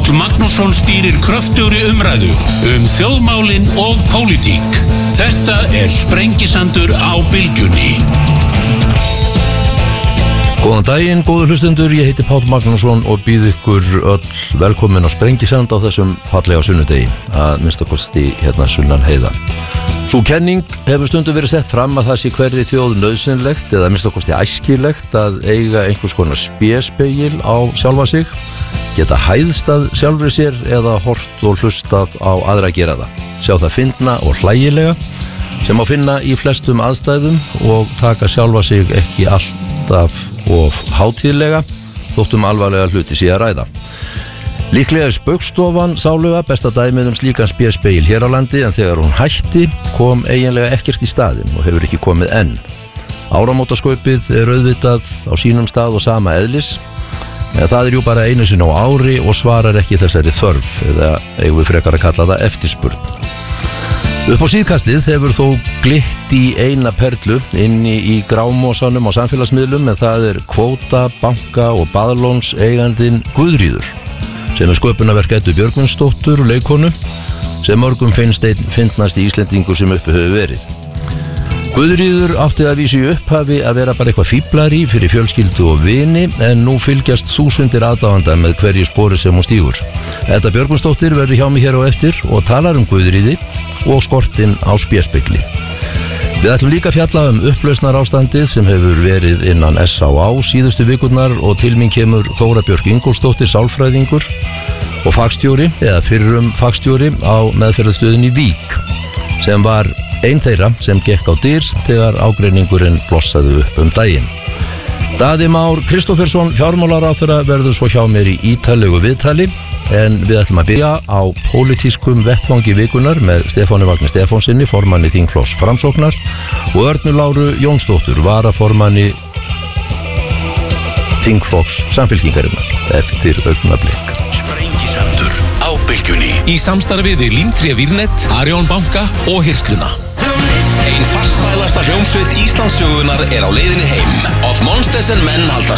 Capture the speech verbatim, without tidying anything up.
Páll Magnússon stýrir kröftugri umræðu um þjóðmálin og pólitík. Þetta er Sprengisandur á Bylgjunni. Góðan daginn, góður hlustendur, ég heiti Páll Magnússon og býð ykkur öll velkomin á Sprengisand á þessum fallega sunnudegi, að minnstakosti hérna sunnan heiða. Sú kenning hefur stundum verið sett fram að það sé hverri þjóð nauðsynlegt eða minnstakosti æskilegt að eiga einhvers konar spéspegil á sjálfa sig, geta hæðst að sjálfri sér eða hort og hlustað á aðra að gera það, sjá það fyndna og hlægilega sem á finna í flestum aðstæðum og taka sjálfa sig ekki alltaf of hátíðlega þóttum alvarlega hluti sé að ræða. Líklega er Spaugstofan sáluga besta dæmið um slíkan spéspegil hér á landi, en þegar hún hætti kom eiginlega ekkert í staðinn og hefur ekki komið enn. Áramótaskaupið er auðvitað á sínum stað og sama eðlis, en það er jú bara einu sinni á ári og svarar ekki þessari þörf, eða eigum við frekar að kalla það eftirspurn. Upp á síðkastið hefur þó glitt í eina perlu inni í grámosanum á samfélagsmiðlum, en það er kvóta, banka og baðlóns eigandinn Guðríður, sem er sköpunarverk Eddu Björgvinsdóttur, leikkonu, sem mörgum finnst einn fyndnasti Íslendingur sem uppi hefur verið. Guðríður átti að vísu í upphafi að vera bara eitthvað fíblari fyrir fjölskyldu og vini, en nú fylgjast þúsundir aðdáenda með hverju spori sem hún stígur. Edda Björgvinsdóttir verður hjá mig hér á eftir og talar um Guðríði og skortinn á spéspegli. Við ætlum líka að fjalla um upplausnar ástandið sem hefur verið innan S á á síðustu vikurnar og til mín kemur Þóra Björk Ingólfsdóttir, sálfræðingur og fagstjóri, eða fyrrum fagstjóri á meðferðarstöðinni Vík, sem var ein þeirra sem gekk á dyr þegar ágreiningurinn blossaði upp um daginn. Daði Már Kristófersson, fjármálaráðherra, verður svo hjá mér í ítarlegu viðtali, en við ætlum að byrja á pólitískum vettvangi vikunar með Stefáni Vagni Stefánsinni, formanni þingflokks Framsóknar, og Örnu Láru Jónsdóttur, varaformanni þingflokks Samfylkingarinnar, eftir augnablik. Sprengisandur á Bylgjunni í samstarfi við Límtré Vírnet, Arion banka og Hirsluna. Ein farsælasta hljómsveit Íslandssögunar er á leiðinni heim. Of Monsters and Men halda